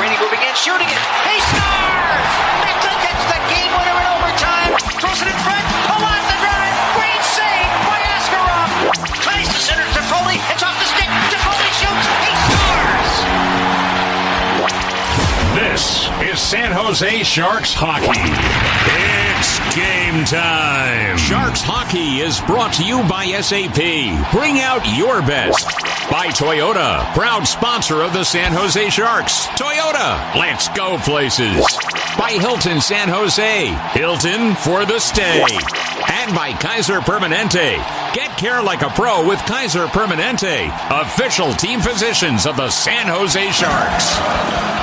Celebrini moving in, shooting it. He scores! Mecklin gets the game winner in overtime. Throws it in front. Palat the drive. Great save by Askarov. Tries to center to Foley. It's off the stick. Foley shoots. He scores! This is San Jose Sharks hockey. It's game time. Sharks hockey is brought to you by SAP. Bring out your best. By Toyota, proud sponsor of the San Jose Sharks. Toyota, let's go places. By Hilton San Jose, Hilton for the stay. And by Kaiser Permanente. Get care like a pro with Kaiser Permanente, official team physicians of the San Jose Sharks.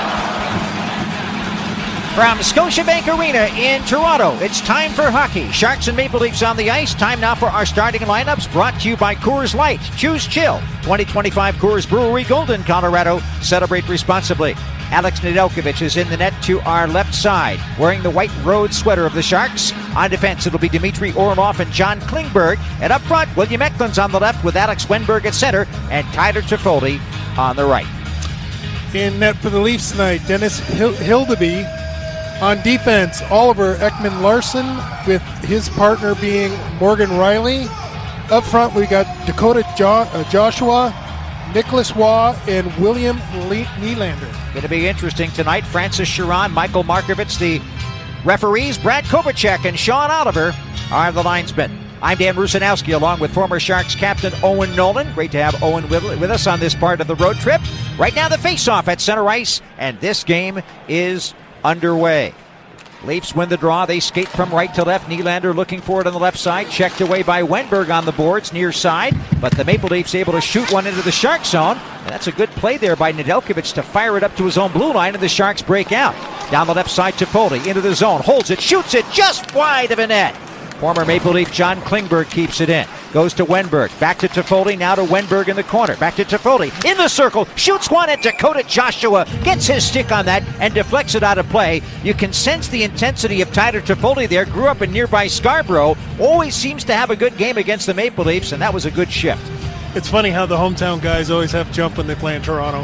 From Scotiabank Arena in Toronto, it's time for hockey. Sharks and Maple Leafs on the ice. Time now for our starting lineups, brought to you by Coors Light. Choose chill. 2025 Coors Brewery, Golden, Colorado. Celebrate responsibly. Alex Nedeljkovic is in the net to our left side, wearing the white road sweater of the Sharks. On defense, it'll be Dmitry Orlov and John Klingberg. And up front, William Eklund's on the left with Alex Wenberg at center and Tyler Toffoli on the right. In net for the Leafs tonight, Dennis Hildeby. On defense, Oliver Ekman-Larsson with his partner being Morgan Riley. Up front, we got Dakota Joshua, Nicholas Waugh, and William Nylander. Going to be interesting tonight. Francis Chiron, Michael Markovits, the referees. Brad Kovacek and Sean Oliver are the linesmen. I'm Dan Rusanowski, along with former Sharks captain Owen Nolan. Great to have Owen with us on this part of the road trip. Right now, the face-off at center ice, and this game is underway. Leafs win the draw. They skate from right to left. Nylander looking for it on the left side. Checked away by Wenberg on the boards near side. But the Maple Leafs able to shoot one into the Shark zone. And that's a good play there by Nedeljkovic to fire it up to his own blue line, and the Sharks break out. Down the left side to Foley. Into the zone. Holds it. Shoots it just wide of a net. Former Maple Leaf John Klingberg keeps it in. Goes to Wenberg. Back to Toffoli. Now to Wenberg in the corner. Back to Toffoli. In the circle. Shoots one at Dakota Joshua. Gets his stick on that and deflects it out of play. You can sense the intensity of Tyler Toffoli there. Grew up in nearby Scarborough. Always seems to have a good game against the Maple Leafs, and that was a good shift. It's funny how the hometown guys always have jump when they play in Toronto.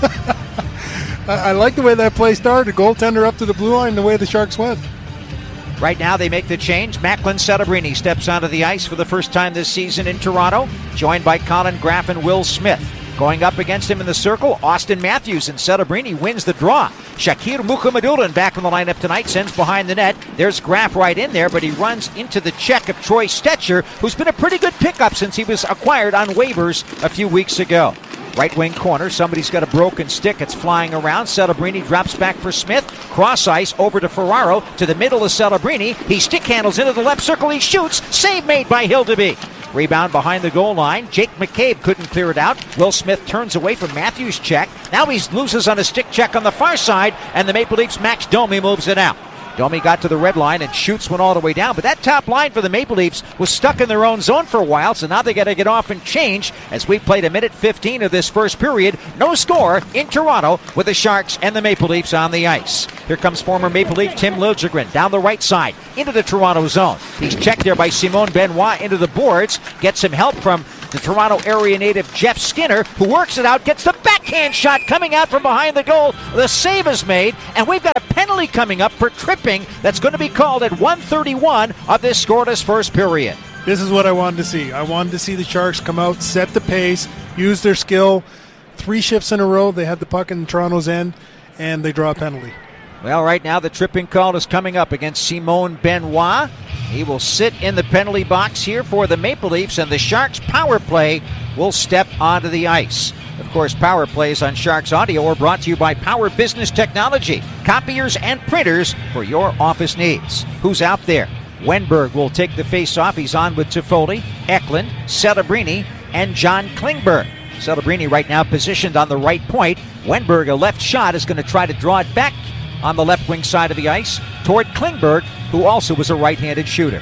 I like the way that play started. Goaltender up to the blue line, the way the Sharks went. Right now they make the change. Macklin Celebrini steps onto the ice for the first time this season in Toronto, joined by Colin Graff and Will Smith. Going up against him in the circle, Austin Matthews, and Celebrini wins the draw. Shakir Mukhamadullin back in the lineup tonight, sends behind the net. There's Graff right in there, but he runs into the check of Troy Stetcher, who's been a pretty good pickup since he was acquired on waivers a few weeks ago. Right wing corner, somebody's got a broken stick. It's flying around. Celebrini drops back for Smith. Cross ice over to Ferraro. To the middle of Celebrini. He stick handles into the left circle. He shoots. Save made by Hildeby. Rebound behind the goal line. Jake McCabe couldn't clear it out. Will Smith turns away from Matthews' check. Now he loses on a stick check on the far side. And the Maple Leafs' Max Domi moves it out. Domi got to the red line and shoots one all the way down. But that top line for the Maple Leafs was stuck in their own zone for a while, so now they got to get off and change as we played a minute 15 of this first period. No score in Toronto with the Sharks and the Maple Leafs on the ice. Here comes former Maple Leaf Tim Liljegren down the right side into the Toronto zone. He's checked there by Simon Benoit into the boards. Gets some help from the Toronto area native Jeff Skinner, who works it out, gets the backhand shot coming out from behind the goal. The save is made, and we've got a penalty coming up for tripping that's going to be called at 1:31 of this scoreless first period. This is what I wanted to see. I wanted to see the Sharks come out, set the pace, use their skill. 3 shifts in a row, they have the puck in Toronto's end, and they draw a penalty. Well, right now the tripping call is coming up against Simon Benoit. He will sit in the penalty box here for the Maple Leafs, and the Sharks power play will step onto the ice. Of course, power plays on Sharks Audio are brought to you by Power Business Technology, copiers and printers for your office needs. Who's out there? Wenberg will take the face-off. He's on with Toffoli, Eklund, Celebrini, and John Klingberg. Celebrini right now positioned on the right point. Wenberg, a left shot, is going to try to draw it back on the left wing side of the ice toward Klingberg, who also was a right-handed shooter.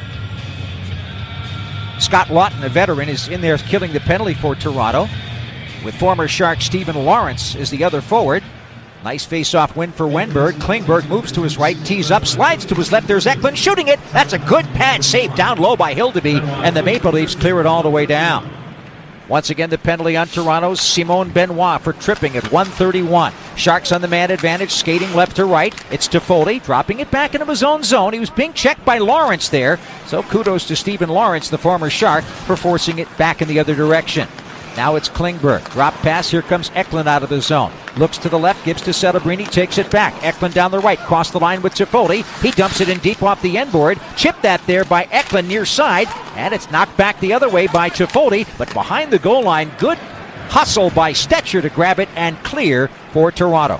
Scott Lawton, a veteran, is in there killing the penalty for Toronto, with former Shark Stephen Lawrence as the other forward. Nice face-off win for Wenberg. Klingberg moves to his right, tees up, slides to his left. There's Eklund shooting it. That's a good pad save down low by Hildeby, and the Maple Leafs clear it all the way down. Once again, the penalty on Toronto's Simone Benoit for tripping at 1:31. Sharks on the man advantage, skating left to right. It's Toffoli dropping it back into his own zone. He was being checked by Lawrence there. So kudos to Stephen Lawrence, the former Shark, for forcing it back in the other direction. Now it's Klingberg. Drop pass. Here comes Eklund out of the zone. Looks to the left, gives to Celebrini, takes it back. Eklund down the right, cross the line with Toffoli. He dumps it in deep off the end board. Chipped that there by Eklund near side, and it's knocked back the other way by Toffoli. But behind the goal line, good hustle by Stetcher to grab it and clear for Toronto.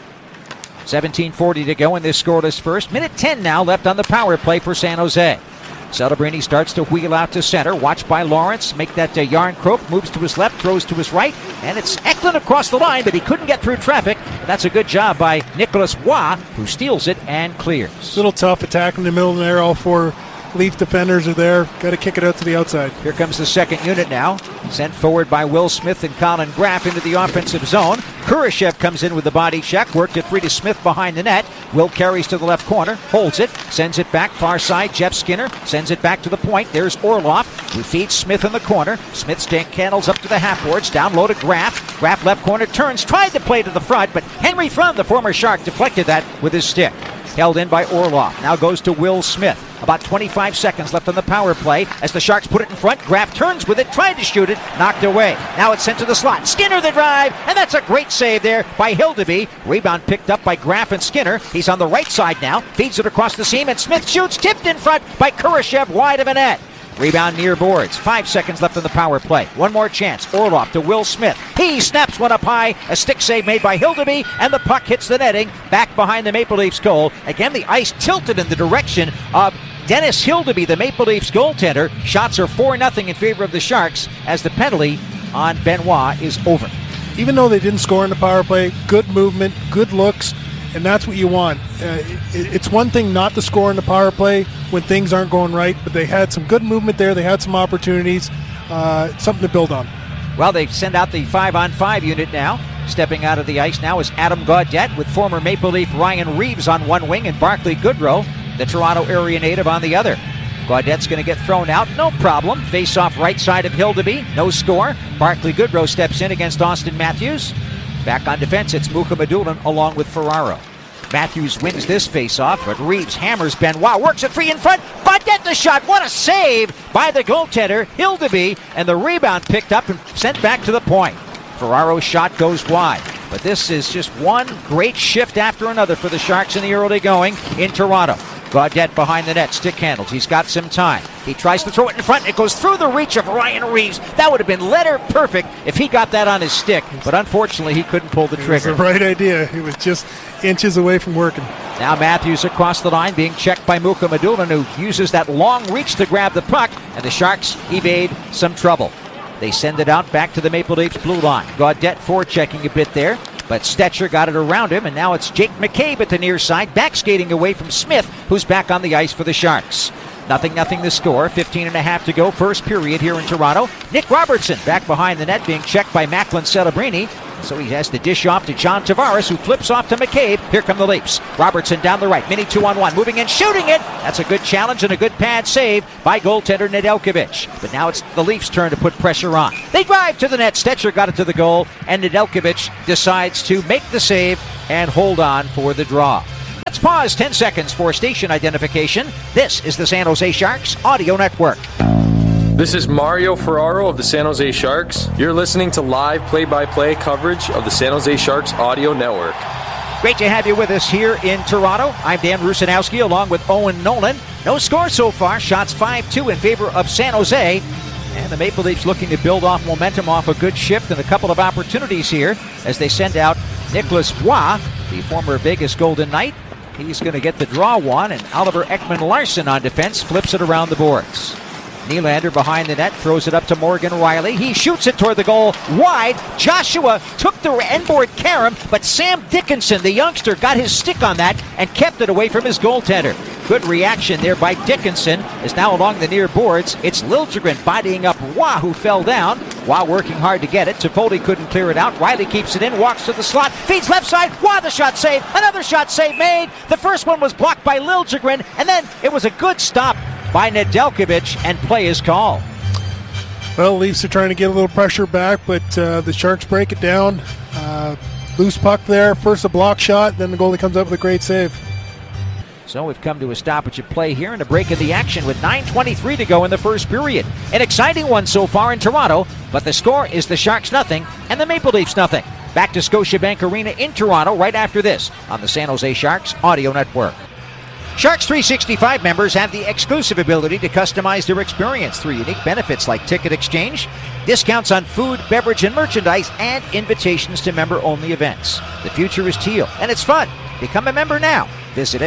17:40 to go in this scoreless first. Minute 10 now left on the power play for San Jose. Celebrini starts to wheel out to center, watched by Lawrence. Make that Yarncroke, moves to his left, throws to his right, and it's Eklund across the line, but he couldn't get through traffic. That's a good job by Nicholas Waugh, who steals it and clears. Little tough attack in the middle there. All four Leaf defenders are there. Got to kick it out to the outside. Here comes the second unit now. Sent forward by Will Smith and Colin Graff into the offensive zone. Kurashev comes in with the body check. Worked it free to Smith behind the net. Will carries to the left corner. Holds it. Sends it back far side. Jeff Skinner sends it back to the point. There's Orlov, who feeds Smith in the corner. Smith candles up to the half boards. Down low to Graff. Graff left corner turns. Tried to play to the front, but Henry Front, the former Shark, deflected that with his stick. Held in by Orlov. Now goes to Will Smith. About 25 seconds left on the power play. As the Sharks put it in front, Graff turns with it, tried to shoot it, knocked away. Now it's sent to the slot. Skinner the drive, and that's a great save there by Hildeby. Rebound picked up by Graff and Skinner. He's on the right side now. Feeds it across the seam, and Smith shoots, tipped in front by Kurashev, wide of a net. Rebound near boards. 5 seconds left on the power play. One more chance. Orlov to Will Smith. He snaps one up high. A stick save made by Hildeby, and the puck hits the netting back behind the Maple Leafs goal. Again, the ice tilted in the direction of Dennis Hildeby, the Maple Leafs goaltender. Shots are 4-0 in favor of the Sharks as the penalty on Benoit is over. Even though they didn't score in the power play, good movement, good looks, and that's what you want. It's one thing not to score in the power play when things aren't going right, but they had some good movement there. They had some opportunities, something to build on. Well, they send out the 5-on-5 unit now. Stepping out of the ice now is Adam Gaudette with former Maple Leaf Ryan Reeves on one wing and Barclay Goodrow, the Toronto area native, on the other. Gaudette's going to get thrown out, no problem. Face off right side of Hildeby, no score. Barclay Goodrow steps in against Austin Matthews. Back on defense, it's Mukhamadullin along with Ferraro. Matthews wins this face-off, but Reeves hammers Benoit, works it free in front. Gaudette the shot, what a save by the goaltender, Hildeby, and the rebound picked up and sent back to the point. Ferraro's shot goes wide, but this is just one great shift after another for the Sharks in the early going in Toronto. Gaudette behind the net, stick handles. He's got some time. He tries to throw it in front. It goes through the reach of Ryan Reeves. That would have been letter perfect if he got that on his stick, but unfortunately he couldn't pull the trigger. It was the right idea. He was just inches away from working. Now Matthews across the line being checked by Mukhamadullin, who uses that long reach to grab the puck, and the Sharks evade some trouble. They send it out back to the Maple Leafs blue line. Gaudette forechecking a bit there, but Stetcher got it around him, and now it's Jake McCabe at the near side, back skating away from Smith, who's back on the ice for the Sharks. 0-0 the score, 15.5 to go, first period here in Toronto. Nick Robertson back behind the net being checked by Macklin Celebrini. So he has to dish off to John Tavares, who flips off to McCabe. Here come the Leafs. Robertson down the right, mini 2-on-1, moving in, shooting it. That's a good challenge and a good pad save by goaltender Nedeljkovic. But now it's the Leafs' turn to put pressure on. They drive to the net. Stetcher got it to the goal, and Nedeljkovic decides to make the save and hold on for the draw. Let's pause 10 seconds for station identification. This is the San Jose Sharks Audio Network. This is Mario Ferraro of the San Jose Sharks. You're listening to live play-by-play coverage of the San Jose Sharks Audio Network. Great to have you with us here in Toronto. I'm Dan Rusanowski along with Owen Nolan. No score so far. Shots 5-2 in favor of San Jose. And the Maple Leafs looking to build off momentum off a good shift and a couple of opportunities here as they send out Nicholas Waugh, the former Vegas Golden Knight. He's going to get the draw one, and Oliver Ekman-Larsson on defense flips it around the boards. Nylander behind the net, throws it up to Morgan Riley. He shoots it toward the goal, wide. Joshua took the end-board carom, but Sam Dickinson, the youngster, got his stick on that and kept it away from his goaltender. Good reaction there by Dickinson, as now along the near boards, it's Liljegren bodying up Waugh, who fell down. Waugh working hard to get it. Toffoli couldn't clear it out. Riley keeps it in, walks to the slot, feeds left side. Waugh, the shot saved. Another shot save made. The first one was blocked by Liljegren, and then it was a good stop by Nedeljkovic, and play is called. Well, the Leafs are trying to get a little pressure back, but the Sharks break it down. Loose puck there. First a block shot, then the goalie comes up with a great save. So we've come to a stoppage of play here and a break in the action with 9:23 to go in the first period. An exciting one so far in Toronto, but the score is the Sharks nothing and the Maple Leafs nothing. Back to Scotiabank Arena in Toronto right after this on the San Jose Sharks Audio Network. Sharks 365 members have the exclusive ability to customize their experience through unique benefits like ticket exchange, discounts on food, beverage, and merchandise, and invitations to member-only events. The future is teal, and it's fun. Become a member now. Visit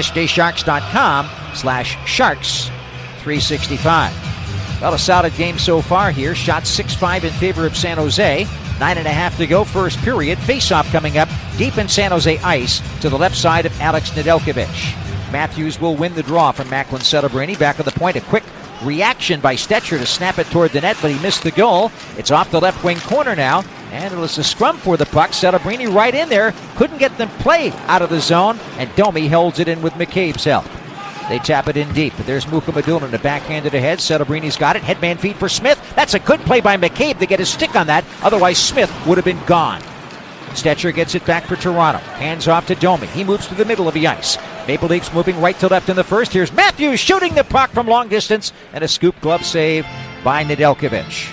shdasharks.com/sharks365. Well, a solid game so far here. Shot 6-5 in favor of San Jose. 9.5 to go, first period. Face-off coming up deep in San Jose ice to the left side of Alex Nedeljkovic. Matthews will win the draw from Macklin Celebrini. Back of the point, a quick reaction by Stetcher to snap it toward the net, but he missed the goal. It's off the left wing corner now, and it was a scrum for the puck. Celebrini right in there, couldn't get the play out of the zone, and Domi holds it in with McCabe's help. They tap it in deep, but there's Mukhamadullin, a backhanded ahead. Celebrini's got it, headman feed for Smith. That's a good play by McCabe to get his stick on that, otherwise Smith would have been gone. Stetcher gets it back for Toronto. Hands off to Domi. He moves to the middle of the ice. Maple Leafs moving right to left in the first. Here's Matthews shooting the puck from long distance, and a scoop glove save by Nedeljkovic.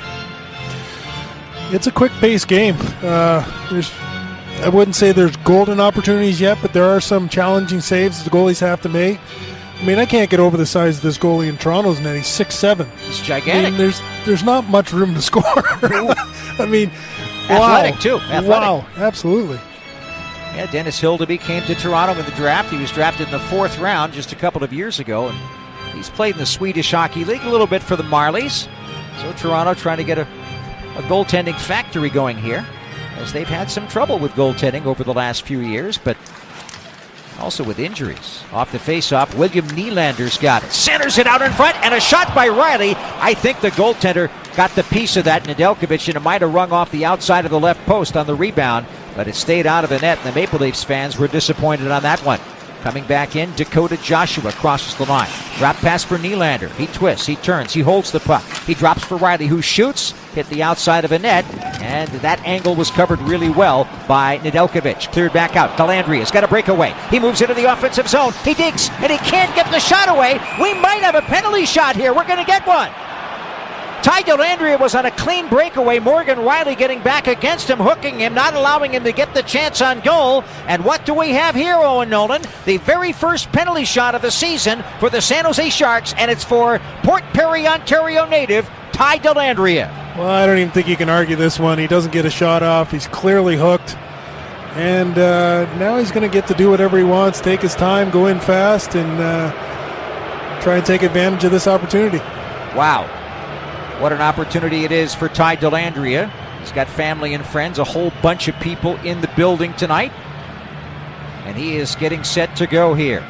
It's a quick-paced game. I wouldn't say there's golden opportunities yet, but there are some challenging saves the goalies have to make. I mean, I can't get over the size of this goalie in Toronto's net. He's 6'7". He's gigantic. I mean, there's not much room to score. I mean, athletic, wow. too. Athletic. Wow, absolutely. Yeah, Dennis Hildeby came to Toronto in the draft. He was drafted in the 4th round just a couple of years ago, and he's played in the Swedish Hockey League a little bit for the Marlies. So Toronto trying to get a goaltending factory going here, as they've had some trouble with goaltending over the last few years, but also with injuries. Off the faceoff, William Nylander's got it. Centers it out in front, and a shot by Riley. I think the goaltender got the piece of that, Nedeljkovic, and it might have rung off the outside of the left post on the rebound, but it stayed out of the net, and the Maple Leafs fans were disappointed on that one. Coming back in, Dakota Joshua crosses the line. Drop pass for Nylander. He twists, he turns, he holds the puck. He drops for Riley, who shoots, hit the outside of a net, and that angle was covered really well by Nedeljkovic. Cleared back out. Dellandria's got a breakaway. He moves into the offensive zone. He digs, and he can't get the shot away. We might have a penalty shot here. We're going to get one. Ty Dellandria was on a clean breakaway. Morgan Riley getting back against him, hooking him, not allowing him to get the chance on goal. And what do we have here, Owen Nolan? The very first penalty shot of the season for the San Jose Sharks, and it's for Port Perry, Ontario native Ty Dellandria. Well, I don't even think you can argue this one. He doesn't get a shot off. He's clearly hooked. And now he's going to get to do whatever he wants, take his time, go in fast, and try and take advantage of this opportunity. Wow. What an opportunity it is for Ty Dellandria. He's got family and friends, a whole bunch of people in the building tonight. And he is getting set to go here.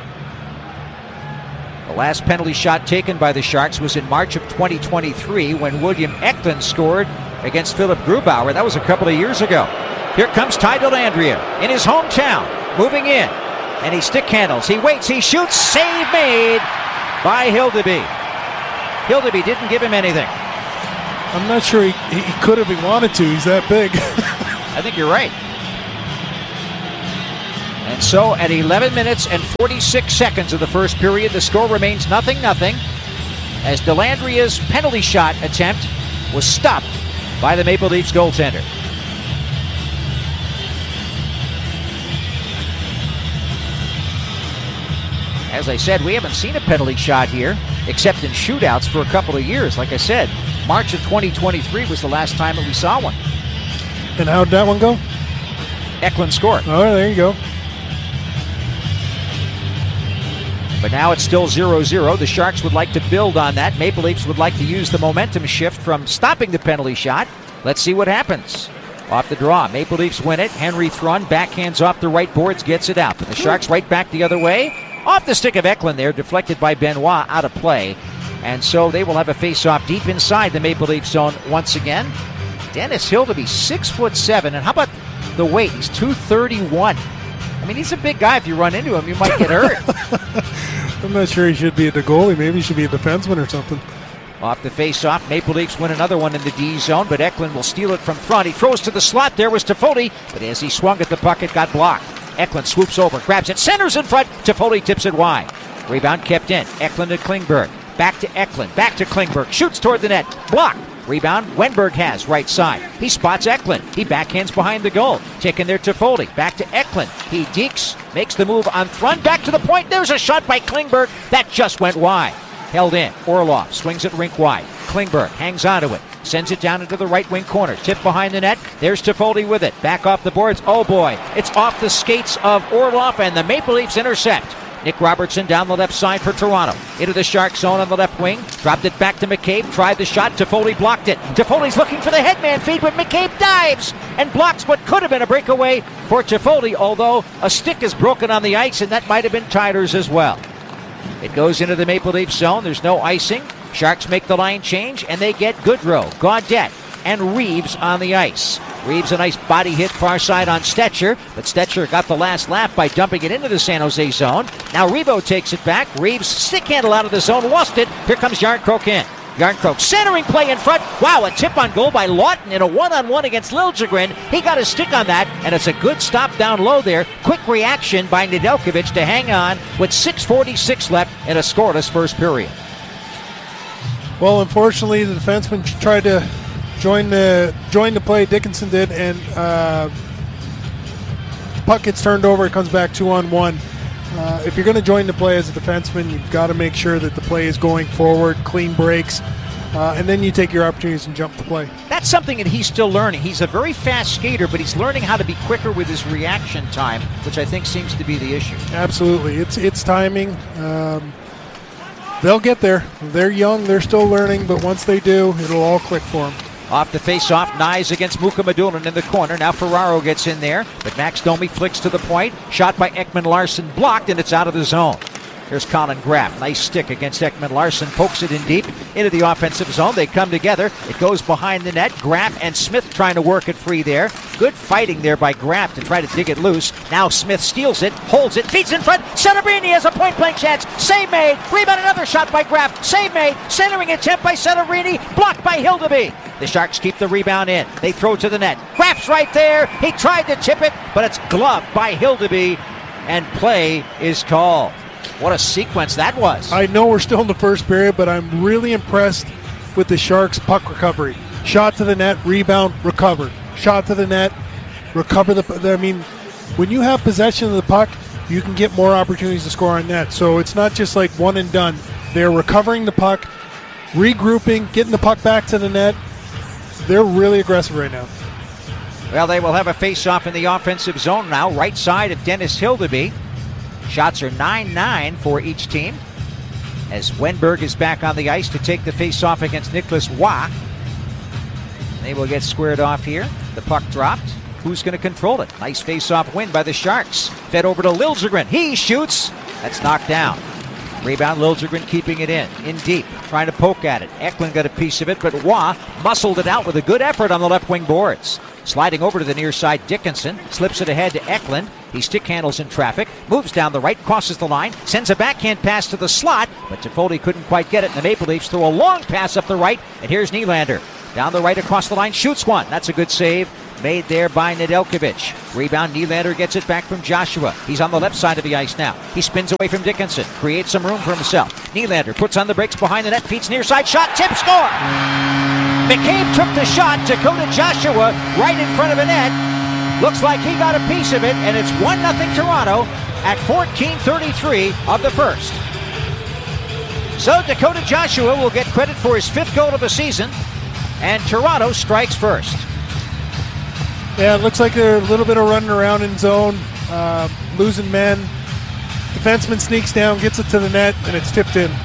The last penalty shot taken by the Sharks was in March of 2023 when William Eklund scored against Philip Grubauer. That was a couple of years ago. Here comes Ty Dellandria in his hometown, moving in. And he stick handles, he waits, he shoots, save made by Hildeby. Hildeby didn't give him anything. I'm not sure he could if he wanted to. He's that big. I think you're right. And so at 11 minutes and 46 seconds of the first period, the score remains 0-0 as Dellandria's penalty shot attempt was stopped by the Maple Leafs goaltender. As I said, we haven't seen a penalty shot here, except in shootouts for a couple of years. Like I said, March of 2023 was the last time that we saw one. And how'd that one go? Eklund scored. Oh, there you go. But now it's still 0-0. The Sharks would like to build on that. Maple Leafs would like to use the momentum shift from stopping the penalty shot. Let's see what happens. Off the draw, Maple Leafs win it. Henry Thrun backhands off the right boards, gets it out. But the Sharks right back the other way. Off the stick of Eklund there, deflected by Benoit, out of play. And so they will have a face-off deep inside the Maple Leaf zone once again. Dennis Hildeby, 6'7", and how about the weight? He's 231. I mean, he's a big guy. If you run into him, you might get hurt. I'm not sure he should be the goalie. Maybe he should be a defenseman or something. Off the face-off, Maple Leafs win another one in the D zone, but Eklund will steal it from front. He throws to the slot. There was Toffoli, but as he swung at the puck, it got blocked. Eklund swoops over, grabs it, centers in front. Toffoli tips it wide. Rebound kept in. Eklund to Klingberg. Back to Eklund. Back to Klingberg. Shoots toward the net. Blocked. Rebound, Wenberg has right side. He spots Eklund. He backhands behind the goal. Taken there to Toffoli. Back to Eklund. He dekes, makes the move on front. Back to the point. There's a shot by Klingberg. That just went wide. Held in. Orlov swings it rink wide. Klingberg hangs onto it. Sends it down into the right wing corner. Tip behind the net. There's Toffoli with it. Back off the boards. Oh boy. It's off the skates of Orlov, and the Maple Leafs intercept. Nick Robertson down the left side for Toronto. Into the Shark zone on the left wing. Dropped it back to McCabe. Tried the shot. Toffoli blocked it. Toffoli's looking for the headman feed, but McCabe dives and blocks what could have been a breakaway for Toffoli, although a stick is broken on the ice, and that might have been Tyler's as well. It goes into the Maple Leaf zone. There's no icing. Sharks make the line change, and they get Goodrow, Gaudette, and Reeves on the ice. Reeves a nice body hit far side on Stetcher, but Stetcher got the last laugh by dumping it into the San Jose zone. Now Revo takes it back. Reeves stick handle out of the zone, lost it. Here comes Jarnkrok in. Jarnkrok centering play in front. Wow, a tip on goal by Lawton in a one-on-one against Liljegren. He got a stick on that, and it's a good stop down low there. Quick reaction by Nedeljkovic to hang on with 6:46 left in a scoreless first period. Well, unfortunately, the defenseman tried to join the play. Dickinson did, and the puck gets turned over. It comes back 2-on-1. If you're going to join the play as a defenseman, you've got to make sure that the play is going forward, clean breaks, and then you take your opportunities and jump the play. That's something that he's still learning. He's a very fast skater, but he's learning how to be quicker with his reaction time, which I think seems to be the issue. Absolutely. It's timing. They'll get there. They're young. They're still learning, but once they do, it'll all click for them. Off the face-off, Nyes against Mukhamadullin in the corner. Now Ferraro gets in there, but Max Domi flicks to the point. Shot by Ekman Larsson, blocked, and it's out of the zone. Here's Colin Graff. Nice stick against Ekman Larsson. Pokes it in deep into the offensive zone. They come together. It goes behind the net. Graff and Smith trying to work it free there. Good fighting there by Graff to try to dig it loose. Now Smith steals it, holds it, feeds in front. Celebrini has a point-blank chance. Save made. Rebound, another shot by Graff. Save made. Centering attempt by Celebrini. Blocked by Hildeby. The Sharks keep the rebound in. They throw to the net. Graff's right there. He tried to tip it, but it's gloved by Hildeby, and play is called. What a sequence that was. I know we're still in the first period, but I'm really impressed with the Sharks' puck recovery. Shot to the net, rebound, recovered. Shot to the net, recover I mean, when you have possession of the puck, you can get more opportunities to score on net. So it's not just like one and done. They're recovering the puck, regrouping, getting the puck back to the net. They're really aggressive right now. Well, they will have a face-off in the offensive zone now, right side of Dennis Hildeby. Shots are 9-9 for each team, as Wenberg is back on the ice to take the face-off against Nicholas Waugh. They will get squared off here. The puck dropped. Who's going to control it? Nice face-off win by the Sharks. Fed over to Liljegren. He shoots. That's knocked down. Rebound, Liljegren keeping it in deep, trying to poke at it. Eklund got a piece of it, but Waugh muscled it out with a good effort on the left wing boards. Sliding over to the near side, Dickinson slips it ahead to Eklund. He stick handles in traffic, moves down the right, crosses the line, sends a backhand pass to the slot, but Toffoli couldn't quite get it, and the Maple Leafs throw a long pass up the right, and here's Nylander. Down the right across the line, shoots one. That's a good save made there by Nedeljkovic. Rebound, Nylander gets it back from Joshua. He's on the left side of the ice now. He spins away from Dickinson, creates some room for himself. Nylander puts on the brakes behind the net, feeds near side, shot, tip, score! McCabe took the shot. Dakota Joshua right in front of the net. Looks like he got a piece of it, and it's 1-0 Toronto at 14:33 of the first. So Dakota Joshua will get credit for his 5th goal of the season, and Toronto strikes first. Yeah, it looks like they're a little bit of running around in zone, losing men. Defenseman sneaks down, gets it to the net, and it's tipped in.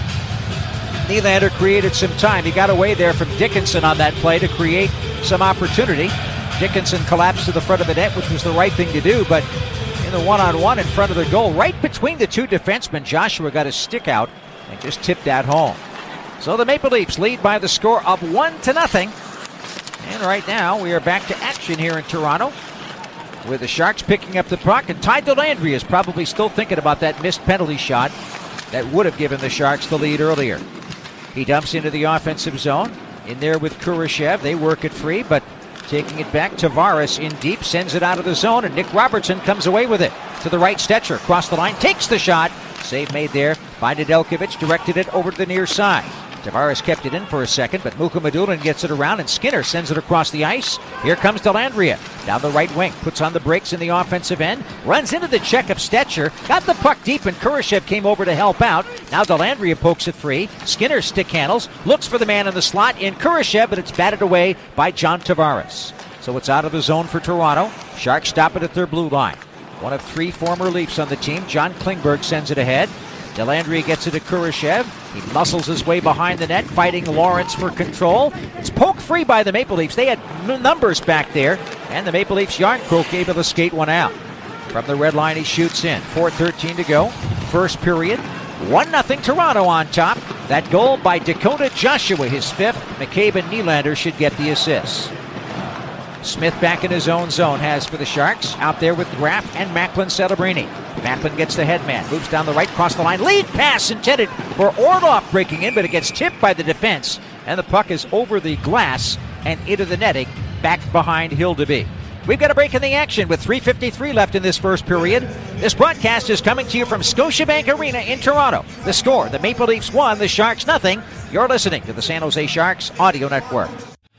Nylander created some time. He got away there from Dickinson on that play to create some opportunity. Dickinson collapsed to the front of the net, which was the right thing to do, but in the one-on-one in front of the goal, right between the two defensemen, Joshua got his stick out and just tipped that home. So the Maple Leafs lead by the score of 1-0. And right now we are back to action here in Toronto, with the Sharks picking up the puck, and Ty Dellandrea is probably still thinking about that missed penalty shot that would have given the Sharks the lead earlier. He dumps into the offensive zone. In there with Kurashev. They work it free, but taking it back, Tavares in deep, sends it out of the zone, and Nick Robertson comes away with it. To the right, Stetcher across the line, takes the shot. Save made there by Nedeljkovic, directed it over to the near side. Tavares kept it in for a second, but Mukhamadullin gets it around, and Skinner sends it across the ice. Here comes Dellandrea. Down the right wing, puts on the brakes in the offensive end, runs into the check of Stetcher, got the puck deep, and Kurashev came over to help out. Now Dellandrea pokes it free. Skinner stick handles, looks for the man in the slot in Kurashev, but it's batted away by John Tavares. So it's out of the zone for Toronto. Sharks stop it at their blue line. One of 3 former Leafs on the team. John Klingberg sends it ahead. Dellandrea gets it to Kurashev. He muscles his way behind the net, fighting Lawrence for control. It's poked free by the Maple Leafs. They had numbers back there, and the Maple Leafs Yarncroke able to skate one out. From the red line, he shoots in. 4:13 to go. First period. 1-0 Toronto on top. That goal by Dakota Joshua, his 5th. McCabe and Nylander should get the assists. Smith back in his own zone has for the Sharks. Out there with Graf and Macklin Celebrini. Macklin gets the headman, moves down the right, cross the line. Lead pass intended for Orlov breaking in, but it gets tipped by the defense. And the puck is over the glass and into the netting, back behind Hildeby. We've got a break in the action with 3:53 left in this first period. This broadcast is coming to you from Scotiabank Arena in Toronto. The score, the Maple Leafs 1, the Sharks 0. You're listening to the San Jose Sharks Audio Network.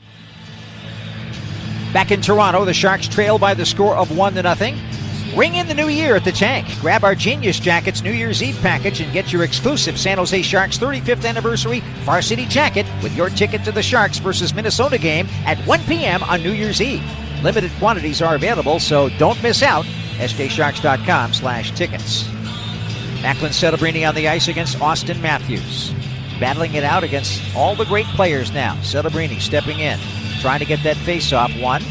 Back in Toronto, the Sharks trail by the score of 1-0. Ring in the new year at the Tank. Grab our Genius Jackets New Year's Eve package and get your exclusive San Jose Sharks 35th anniversary varsity jacket with your ticket to the Sharks versus Minnesota game at 1 p.m. on New Year's Eve. Limited quantities are available, so don't miss out. sjsharks.com/tickets. Macklin Celebrini on the ice against Austin Matthews. Battling it out against all the great players now. Celebrini stepping in, trying to get that face-off one.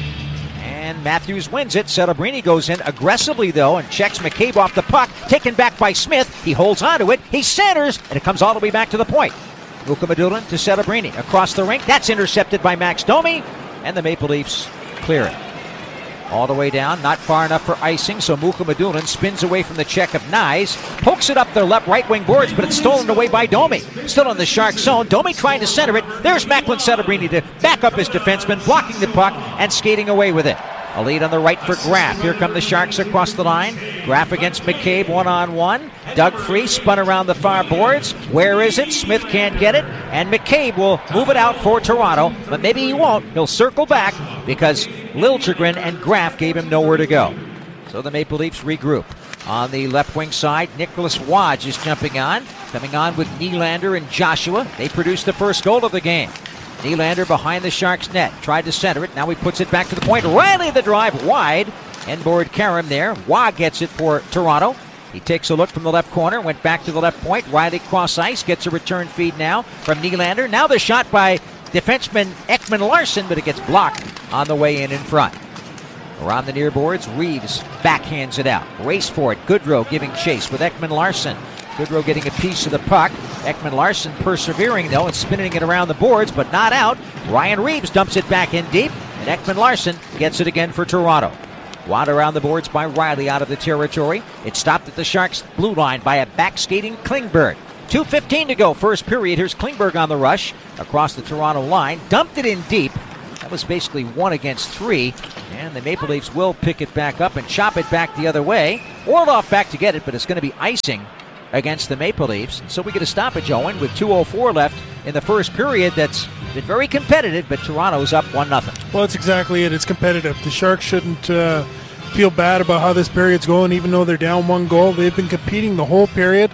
And Matthews wins it. Celebrini goes in aggressively, though, and checks McCabe off the puck. Taken back by Smith. He holds onto it. He centers, and it comes all the way back to the point. Mukhamadullin to Celebrini. Across the rink. That's intercepted by Max Domi. And the Maple Leafs clear it. All the way down. Not far enough for icing, so Mukhamadullin spins away from the check of Nyes. Pokes it up the left right wing boards, but it's stolen away by Domi. Still in the Shark zone. Domi trying to center it. There's Macklin Celebrini to back up his defenseman, blocking the puck and skating away with it. A lead on the right for Graf. Here come the Sharks across the line. Graf against McCabe one-on-one. Dug free, spun around the far boards. Where is it? Smith can't get it. And McCabe will move it out for Toronto. But maybe he won't. He'll circle back because Liljegren and Graf gave him nowhere to go. So the Maple Leafs regroup. On the left wing side, Nicholas Wadge is jumping on. Coming on with Nylander and Joshua. They produced the first goal of the game. Nylander behind the Sharks net. Tried to center it. Now he puts it back to the point. Riley the drive wide. Inboard Karam there. Wah gets it for Toronto. He takes a look from the left corner. Went back to the left point. Riley cross ice. Gets a return feed now from Nylander. Now the shot by defenseman Ekman Larsson, but it gets blocked on the way in front. Around the near boards, Reeves backhands it out. Race for it. Goodrow giving chase with Ekman Larsson. Goodrow getting a piece of the puck. Ekman Larsson persevering, though, and spinning it around the boards, but not out. Ryan Reeves dumps it back in deep, and Ekman Larsson gets it again for Toronto. Wad around the boards by Riley out of the territory. It stopped at the Sharks' blue line by a back-skating Klingberg. 2:15 to go, first period. Here's Klingberg on the rush across the Toronto line. Dumped it in deep. That was basically 1 against 3, and the Maple Leafs will pick it back up and chop it back the other way. Orlov back to get it, but it's going to be icing against the Maple Leafs. So we get a stoppage, Owen, with 2:04 left in the first period. That's been very competitive, but Toronto's up 1-0. Well, that's exactly it. It's competitive. The Sharks shouldn't feel bad about how this period's going, even though they're down 1 goal. They've been competing the whole period.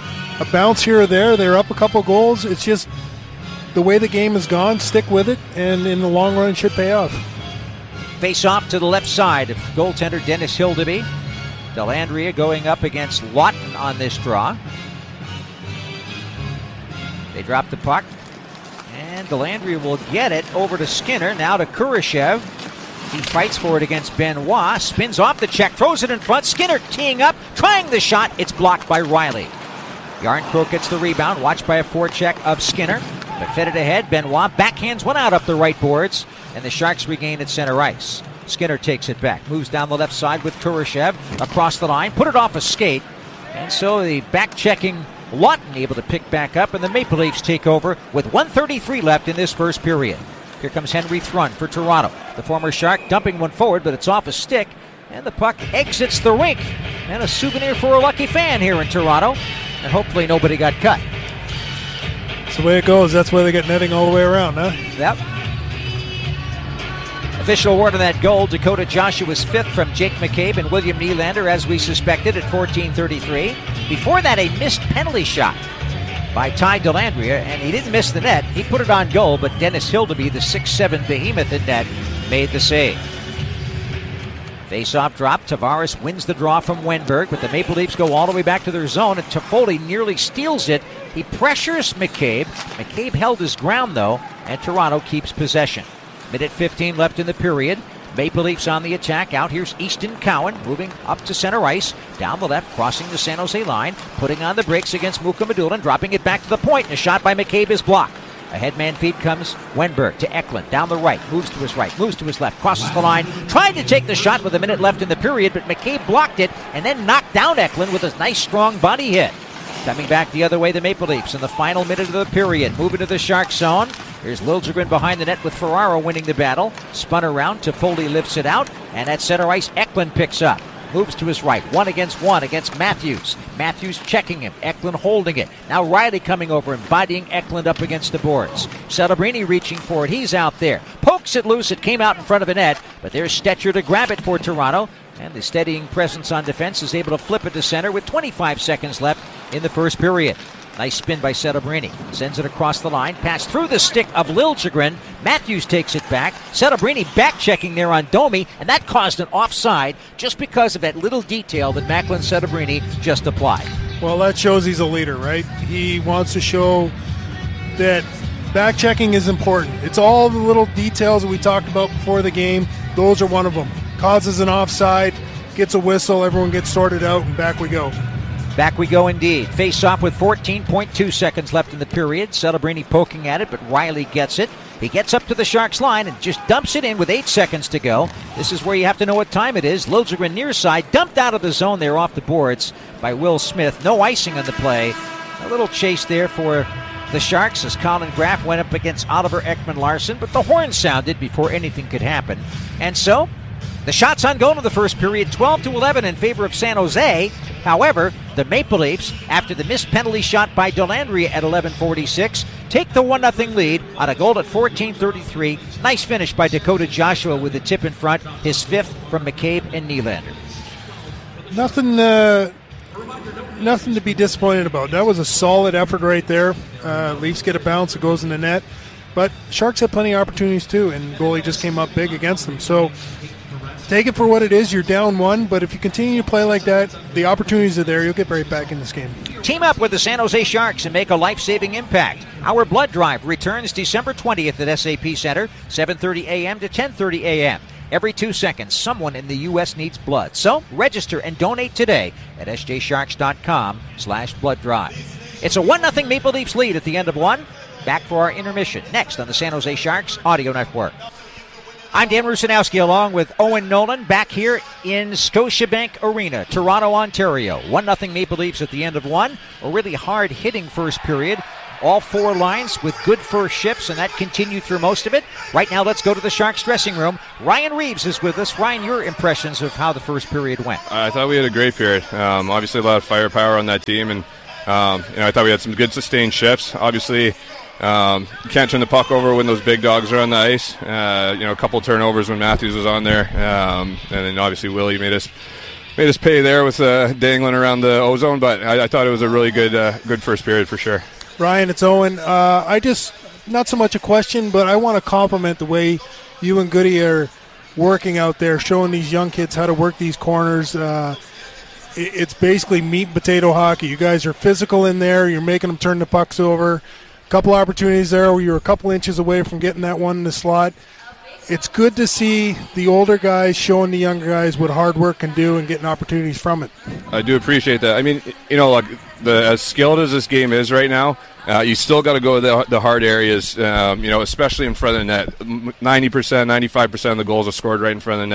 A bounce here or there. They're up a couple goals. It's just the way the game has gone. Stick with it, and in the long run, it should pay off. Face off to the left side of goaltender Dennis Hildeby. Dellandrea going up against Lawton on this draw. They drop the puck, and Dellandrea will get it over to Skinner. Now to Kurashev. He fights for it against Benoit. Spins off the check, throws it in front. Skinner teeing up, trying the shot. It's blocked by Riley. Yarncroke gets the rebound, watched by a forecheck of Skinner. But fed it ahead. Benoit backhands one out up the right boards, and the Sharks regain at center ice. Skinner takes it back, moves down the left side with Kurashev across the line, put it off a skate. And so the back-checking Lawton able to pick back up, and the Maple Leafs take over with 1:33 left in this first period. Here comes Henry Thrun for Toronto. The former Shark dumping one forward, but it's off a stick, and the puck exits the rink. And a souvenir for a lucky fan here in Toronto, and hopefully nobody got cut. That's the way it goes. That's why they get netting all the way around, huh? Yep. Official award on that goal, Dakota Joshua's fifth from Jake McCabe and William Nylander, as we suspected, at 14:33. Before that, a missed penalty shot by Ty Dellandrea, and he didn't miss the net. He put it on goal, but Dennis Hildeby, the 6'7 behemoth in net, made the save. Face-off drop. Tavares wins the draw from Wenberg, but the Maple Leafs go all the way back to their zone, and Toffoli nearly steals it. He pressures McCabe. McCabe held his ground, though, and Toronto keeps possession. Minute 15 left in the period. Maple Leafs on the attack. Out here's Easton Cowan moving up to center ice. Down the left, crossing the San Jose line. Putting on the brakes against Muka Madulin. Dropping it back to the point. And a shot by McCabe is blocked. A headman feed comes Wenberg to Eklund. Down the right. Moves to his right. Moves to his left. Crosses the line. Tried to take the shot with a minute left in the period, but McCabe blocked it and then knocked down Eklund with a nice strong body hit. Coming back the other way, the Maple Leafs in the final minute of the period. Moving to the Shark zone. Here's Liljegren behind the net with Ferraro winning the battle. Spun around. Toffoli lifts it out. And at center ice, Eklund picks up. Moves to his right. 1-on-1 against Matthews. Matthews checking him. Eklund holding it. Now Riley coming over and bodying Eklund up against the boards. Celebrini reaching for it. He's out there. Pokes it loose. It came out in front of the net. But there's Stetcher to grab it for Toronto. And the steadying presence on defense is able to flip it to center with 25 seconds left in the first period. Nice spin by Celebrini. Sends it across the line. Pass through the stick of Liljegren. Matthews takes it back. Celebrini back-checking there on Domi, and that caused an offside just because of that little detail that Macklin Celebrini just applied. Well, that shows he's a leader, right? He wants to show that back-checking is important. It's all the little details that we talked about before the game. Those are one of them. Causes an offside, gets a whistle, everyone gets sorted out, and back we go. Back we go indeed. Face off with 14.2 seconds left in the period. Celebrini poking at it, but Riley gets it. He gets up to the Sharks line and just dumps it in with 8 seconds to go. This is where you have to know what time it is. Liljegren near side, dumped out of the zone there off the boards by Will Smith. No icing on the play. A little chase there for the Sharks as Colin Graf went up against Oliver Ekman-Larsson, but the horn sounded before anything could happen. And so, the shots on goal in the first period, 12-11 in favor of San Jose. However, the Maple Leafs, after the missed penalty shot by Dellandrea at 11:46, take the 1-0 lead on a goal at 14:33. Nice finish by Dakota Joshua with the tip in front, his fifth from McCabe and Nylander. Nothing to be disappointed about. That was a solid effort right there. Leafs get a bounce, it goes in the net. But Sharks had plenty of opportunities too, and goalie just came up big against them. So take it for what it is. You're down one, but if you continue to play like that, the opportunities are there. You'll get right back in this game. Team up with the San Jose Sharks and make a life-saving impact. Our blood drive returns December 20th at SAP Center, 7:30 a.m. to 10:30 a.m. Every 2 seconds, someone in the U.S. needs blood. So register and donate today at sjsharks.com/blood drive. It's a 1-0 Maple Leafs lead at the end of one. Back for our intermission next on the San Jose Sharks Audio Network. I'm Dan Rusanowski along with Owen Nolan back here in Scotiabank Arena, Toronto, Ontario. 1-0 Maple Leafs at the end of one. A really hard-hitting first period. All four lines with good first shifts, and that continued through most of it. Right now, let's go to the Sharks dressing room. Ryan Reeves is with us. Ryan, your impressions of how the first period went? I thought we had a great period. Obviously, a lot of firepower on that team, and I thought we had some good sustained shifts. Obviously, you can't turn the puck over when those big dogs are on the ice. A couple turnovers when Matthews was on there, and then obviously Willie made us pay there with dangling around the ozone. But I thought it was a really good first period for sure. Ryan, it's Owen. Not so much a question, but I want to compliment the way you and Goody are working out there, showing these young kids how to work these corners. It's basically meat and potato hockey. You guys are physical in there. You're making them turn the pucks over. A couple opportunities there where you're a couple inches away from getting that one in the slot. It's good to see the older guys showing the younger guys what hard work can do and getting opportunities from it. I do appreciate that. I mean, as skilled as this game is right now, you still got to go to the hard areas, especially in front of the net. 90%, 95% of the goals are scored right in front of the net.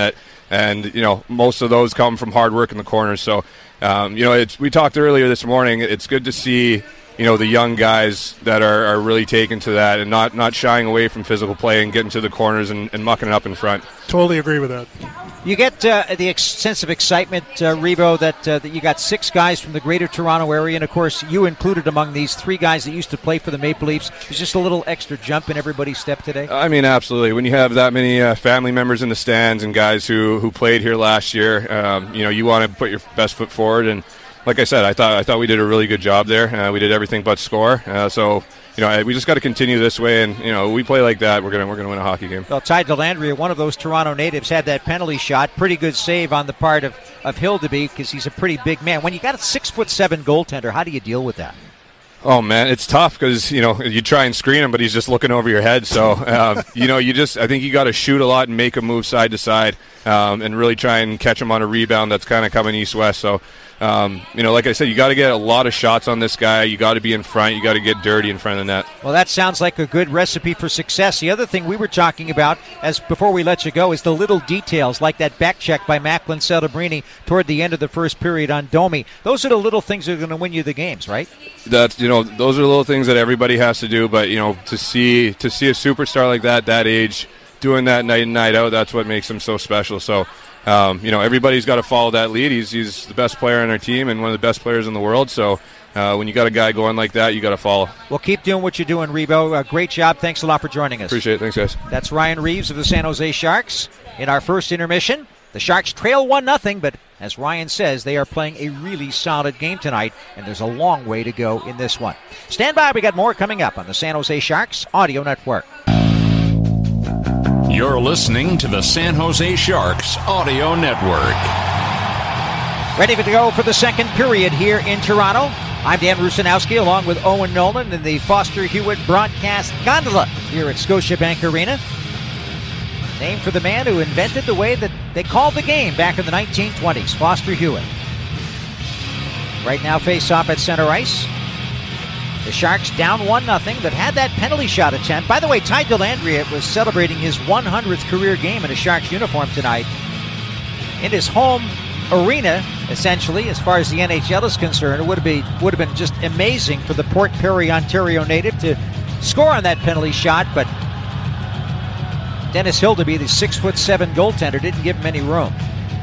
And, most of those come from hard work in the corners. So, we talked earlier this morning. It's good to see, the young guys that are really taken to that and not shying away from physical play and getting to the corners and mucking it up in front. Totally agree with that. You get the sense of excitement, Revo, that you got 6 guys from the greater Toronto area, and, of course, you included among these 3 guys that used to play for the Maple Leafs. There's just a little extra jump in everybody's step today? I mean, absolutely. When you have that many family members in the stands and guys who played here last year, you want to put your best foot forward. And like I said, I thought we did a really good job there. We did everything but score. So we just got to continue this way, and we play like that, we're gonna win a hockey game. Well, Ty Dellandrea, one of those Toronto natives, had that penalty shot. Pretty good save on the part of Hildeby because he's a pretty big man. When you got a 6'7" goaltender, how do you deal with that? Oh man, it's tough because you try and screen him, but he's just looking over your head. So I think you got to shoot a lot and make him move side to side, and really try and catch him on a rebound that's kind of coming east-west. So like I said, you got to get a lot of shots on this guy. You got to be in front. You got to get dirty in front of the net. Well, that sounds like a good recipe for success. The other thing we were talking about, before we let you go, is the little details, like that back check by Macklin Celebrini toward the end of the first period on Domi. Those are the little things that are going to win you the games, right? Those are little things that everybody has to do. But to see a superstar like that age doing that night in, night out, that's what makes him so special. So. Everybody's got to follow that lead. He's the best player on our team and one of the best players in the world. So when you got a guy going like that, you got to follow. Well, keep doing what you're doing, Revo. Great job. Thanks a lot for joining us. Appreciate it. Thanks, guys. That's Ryan Reeves of the San Jose Sharks. In our first intermission, the Sharks trail 1-0, but as Ryan says, they are playing a really solid game tonight, and there's a long way to go in this one. Stand by. We got more coming up on the San Jose Sharks Audio Network. You're listening to the San Jose Sharks Audio Network. Ready to go for the second period here in Toronto. I'm Dan Rusanowski along with Owen Nolan in the Foster Hewitt broadcast gondola here at Scotiabank Arena. Named for the man who invented the way that they called the game back in the 1920s, Foster Hewitt. Right now face off at center ice. The Sharks down 1-0, but had that penalty shot attempt. By the way, Ty Dellandrea was celebrating his 100th career game in a Sharks uniform tonight. In his home arena, essentially, as far as the NHL is concerned, it would have been just amazing for the Port Perry, Ontario native to score on that penalty shot, but Dennis Hildeby, the 6'7" goaltender, didn't give him any room.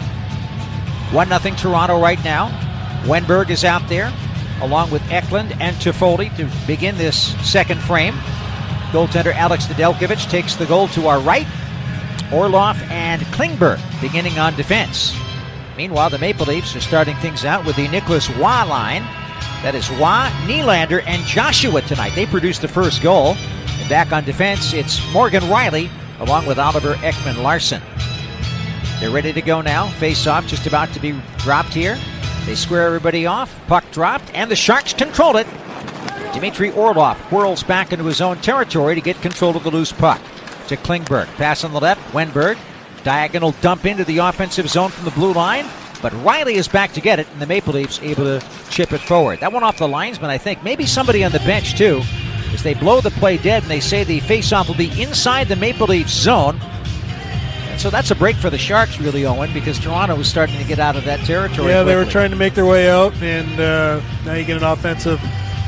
1-0 Toronto right now. Wenberg is out there, along with Eklund and Toffoli to begin this second frame. Goaltender Alex Nedeljkovic takes the goal to our right. Orlov and Klingberg beginning on defense. Meanwhile, the Maple Leafs are starting things out with the Nicholas Waugh line. That is Waugh, Nylander, and Joshua tonight. They produced the first goal. And back on defense, it's Morgan Rielly along with Oliver Ekman-Larsson. They're ready to go now. Face-off just about to be dropped here. They square everybody off. Puck dropped, and the Sharks control it. Dmitry Orlov whirls back into his own territory to get control of the loose puck. To Klingberg. Pass on the left. Wenberg. Diagonal dump into the offensive zone from the blue line. But Rielly is back to get it, and the Maple Leafs able to chip it forward. That one off the linesman, I think. Maybe somebody on the bench, too, as they blow the play dead, and they say the face-off will be inside the Maple Leafs zone. And so that's a break for the Sharks, really, Owen, because Toronto was starting to get out of that territory. Yeah, quickly. They were trying to make their way out, and now you get an offensive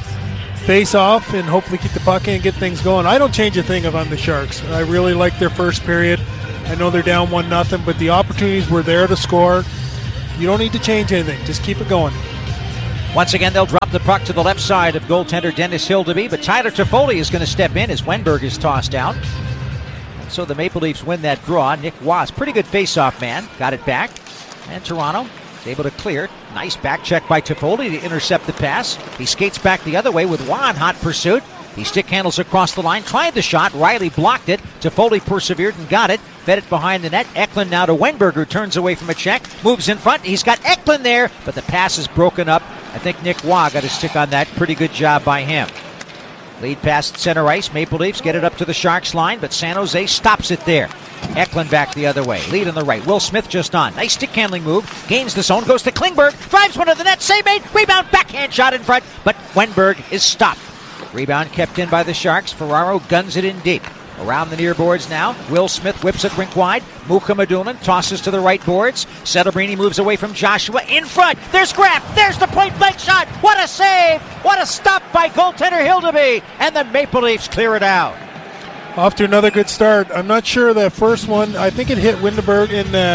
face-off and hopefully keep the puck in and get things going. I don't change a thing if I'm the Sharks. I really like their first period. I know they're down 1-0, but the opportunities were there to score. You don't need to change anything. Just keep it going. Once again, they'll drop the puck to the left side of goaltender Dennis Hildeby, but Tyler Toffoli is going to step in as Wenberg is tossed out. And so the Maple Leafs win that draw. Nick Waugh, pretty good face-off man, got it back. And Toronto is able to clear it. Nice back check by Toffoli to intercept the pass. He skates back the other way with Waugh in hot pursuit. He stick handles across the line, tried the shot. Rielly blocked it. Toffoli persevered and got it. Fed it behind the net. Eklund now to Wenberg, who turns away from a check. Moves in front. He's got Eklund there, but the pass is broken up. I think Nick Waugh got a stick on that. Pretty good job by him. Lead pass at center ice. Maple Leafs get it up to the Sharks line, but San Jose stops it there. Eklund back the other way. Lead on the right. Will Smith just on. Nice stick handling move. Gains the zone. Goes to Klingberg. Drives one to the net. Save made. Rebound. Backhand shot in front, but Wenberg is stopped. Rebound kept in by the Sharks. Ferraro guns it in deep. Around the near boards now. Will Smith whips it rink wide. Muka Madunan tosses to the right boards. Setebrini moves away from Joshua. In front. There's Graff. There's the point blank shot. What a save. What a stop by goaltender Hildeby. And the Maple Leafs clear it out. Off to another good start. I'm not sure the first one. I think it hit Windenberg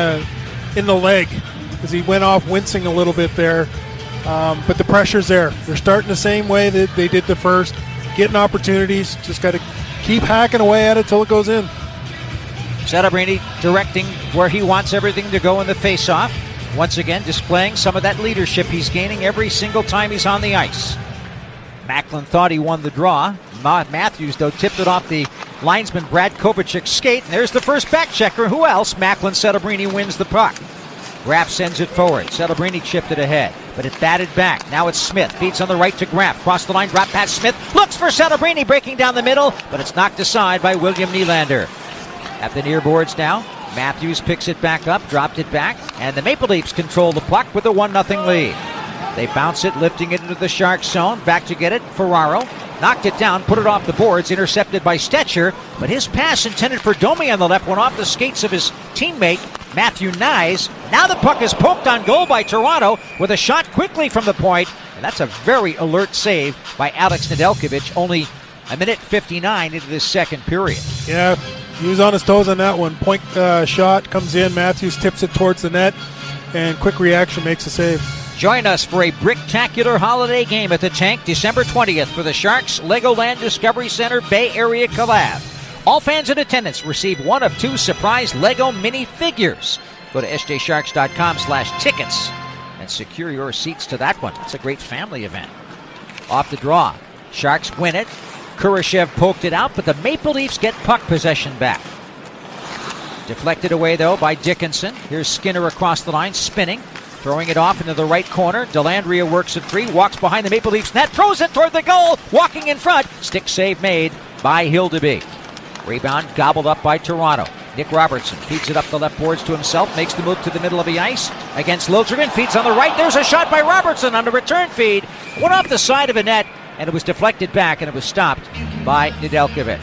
in the leg as he went off wincing a little bit there. But the pressure's there. They're starting the same way that they did the first. Getting opportunities. Just got to keep hacking away at it till it goes in. Setebrini directing where he wants everything to go in the face-off. Once again, displaying some of that leadership he's gaining every single time he's on the ice. Macklin thought he won the draw. Matthews, though, tipped it off the linesman Brad Kovacic's skate. And there's the first back checker. Who else? Macklin. Setebrini wins the puck. Graff sends it forward. Setebrini chipped it ahead, but it batted back. Now it's Smith. Feeds on the right to Graff. Cross the line, drop pass Smith. Looks for Setebrini, breaking down the middle, but it's knocked aside by William Nylander. At the near boards now, Matthews picks it back up, dropped it back, and the Maple Leafs control the puck with a 1-0 lead. They bounce it, lifting it into the Sharks zone. Back to get it, Ferraro. Knocked it down, put it off the boards, intercepted by Stetcher, but his pass intended for Domi on the left went off the skates of his teammate, Matthew Nyes. Now the puck is poked on goal by Toronto with a shot quickly from the point, and that's a very alert save by Alex Nedeljkovic, only a minute 59 into this second period. Yeah, he was on his toes on that one. Point shot comes in, Matthews tips it towards the net, and quick reaction makes a save. Join us for a bricktacular holiday game at the Tank December 20th for the Sharks Legoland Discovery Center Bay Area collab. All fans in attendance receive one of 2 surprise Lego mini figures. Go to sjsharks.com/tickets and secure your seats to that one. It's a great family event. Off the draw. Sharks win it. Kurashev poked it out, but the Maple Leafs get puck possession back. Deflected away, though, by Dickinson. Here's Skinner across the line, spinning. Throwing it off into the right corner. Dellandrea works it free, walks behind the Maple Leafs net, throws it toward the goal, walking in front. Stick save made by Hildeby. Rebound gobbled up by Toronto. Nick Robertson feeds it up the left boards to himself, makes the move to the middle of the ice against Liljegren, feeds on the right. There's a shot by Robertson on the return feed. Went off the side of a net, and it was deflected back, and it was stopped by Nedeljkovic.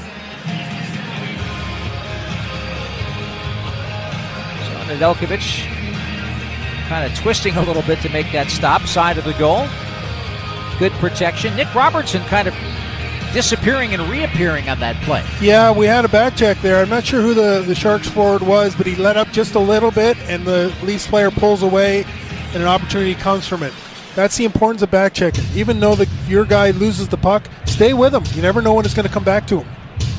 So Nedeljkovic kind of twisting a little bit to make that stop, side of the goal. Good protection. Nick Robertson kind of disappearing and reappearing on that play. Yeah, we had a back check there. I'm not sure who the Sharks forward was, but he let up just a little bit, and the Leafs player pulls away, and an opportunity comes from it. That's the importance of back checking. Even though your guy loses the puck, stay with him. You never know when it's going to come back to him.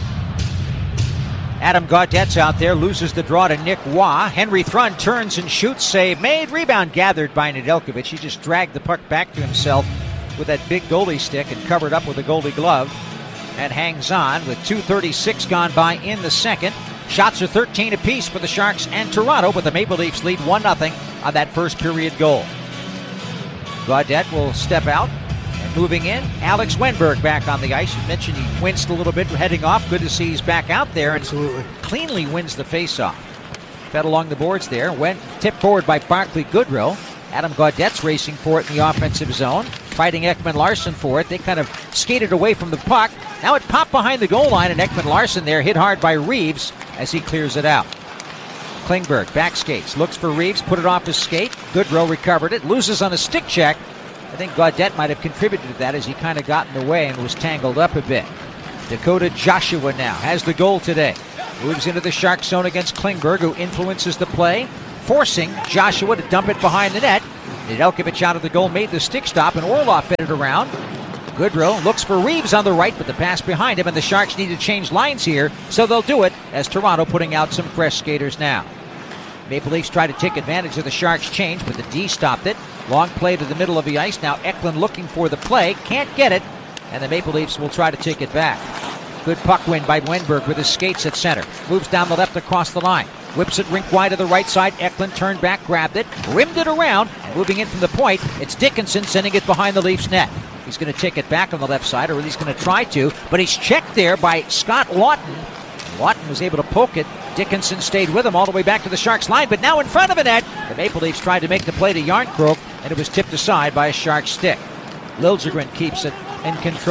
Adam Gaudette's out there, loses the draw to Nick Waugh. Henry Thrun turns and shoots, save made. Rebound gathered by Nedeljkovic. He just dragged the puck back to himself with that big goalie stick and covered up with a goalie glove. And hangs on with 2:36 gone by in the second. Shots are 13 apiece for the Sharks and Toronto, but the Maple Leafs lead 1-0 on that first period goal. Gaudette will step out. And moving in, Alex Wenberg back on the ice. You mentioned he winced a little bit heading off. Good to see he's back out there. Absolutely. And cleanly wins the faceoff. Fed along the boards there. Went tipped forward by Barclay Goodrow. Adam Gaudette's racing for it in the offensive zone. Fighting Ekman Larsson for it. They kind of skated away from the puck. Now it popped behind the goal line, and Ekman Larsson there hit hard by Reeves as he clears it out. Klingberg back skates. Looks for Reeves. Put it off his skate. Goodrow recovered it. Loses on a stick check. I think Gaudette might have contributed to that as he kind of got in the way and was tangled up a bit. Dakota Joshua now has the goal today. Moves into the Shark zone against Klingberg, who influences the play, forcing Joshua to dump it behind the net. Nedeljkovic out of the goal, made the stick stop, and Orlov fed it around. Goodrow looks for Reeves on the right, but the pass behind him, and the Sharks need to change lines here, so they'll do it as Toronto putting out some fresh skaters now. Maple Leafs try to take advantage of the Sharks' change, but the D stopped it. Long play to the middle of the ice. Now Eklund looking for the play. Can't get it. And the Maple Leafs will try to take it back. Good puck win by Wenberg with his skates at center. Moves down the left across the line. Whips it rink wide to the right side. Eklund turned back, grabbed it, rimmed it around, and moving in from the point, it's Dickinson sending it behind the Leafs net. He's going to take it back on the left side, or he's going to try to, but he's checked there by Scott Lawton. Lawton was able to poke it. Dickinson stayed with him all the way back to the Sharks line, but now in front of the net, the Maple Leafs tried to make the play to Järnkrok, and it was tipped aside by a Shark stick. Liljegren keeps it in control.